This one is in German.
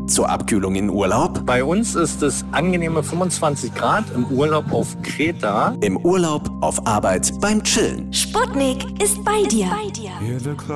Zur Abkühlung in Urlaub? Bei uns ist es angenehme 25 Grad im Urlaub auf Kreta. Im Urlaub, auf Arbeit, beim Chillen. Sputnik ist bei dir.